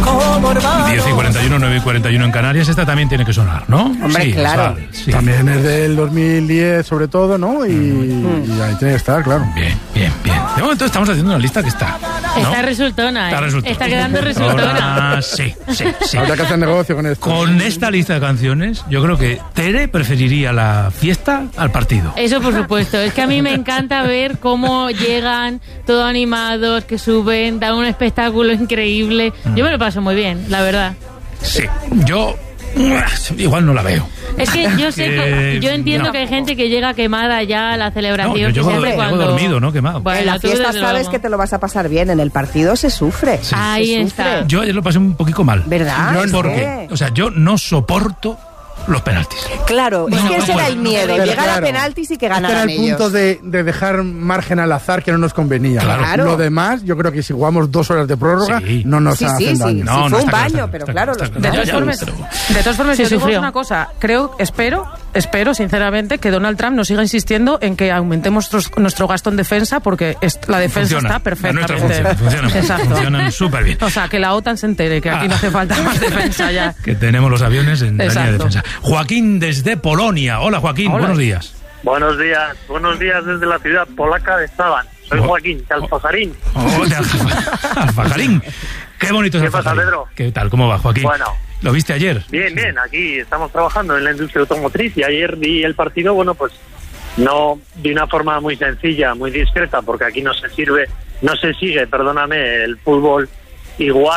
10:41, 9:41 en Canarias. Esta también tiene que sonar, ¿no? Hombre, sí, claro. Sí. También es del 2010 sobre todo, ¿no? Y ahí tiene que estar, claro. Bien. De momento estamos haciendo una lista que está, ¿no? Está resultona, Está quedando resultona. Ahora, sí. Habrá que hacer negocio con esto. Con esta lista de canciones, yo creo que Tere preferiría la fiesta al partido. Eso por supuesto. Es que a mí me encanta ver cómo llegan todos animados, que suben, dan un espectáculo increíble. Yo me lo paso muy bien, la verdad. Sí, yo igual no la veo. Es que yo entiendo que hay gente que llega quemada ya a la celebración. No, yo llego dormido, ¿no? Quemado. Bueno, en la fiesta sabes que te lo vas a pasar bien, en el partido se sufre. Sí. Ahí está. Yo ayer lo pasé un poquito mal. ¿Verdad? Porque, o sea, yo no soporto los penaltis. Claro, es que ese era el miedo, llegar a penaltis y que ganaran ellos. Era el punto de dejar margen al azar que no nos convenía. Claro. Lo demás, yo creo que si jugamos 2 horas de prórroga, no nos hacen daño. Sí, fue un baño, pero claro. De todas formas, yo digo una cosa. Espero, sinceramente, que Donald Trump nos siga insistiendo en que aumentemos nuestro gasto en defensa, porque la defensa está perfectamente. Funcionan súper bien. O sea, que la OTAN se entere que aquí no hace falta más defensa ya. Que tenemos los aviones en la línea de defensa. Joaquín desde Polonia. Hola, Joaquín, buenos días. Buenos días desde la ciudad polaca de Saban. Soy Joaquín, de Alfajarín. De Alfajarín. Qué bonito es Alfajarín. ¿Qué pasa, Pedro? ¿Qué tal? ¿Cómo va, Joaquín? Bueno. ¿Lo viste ayer? Bien, aquí estamos trabajando en la industria automotriz y ayer vi el partido, pues no de una forma muy sencilla, muy discreta, porque aquí no se sigue, el fútbol igual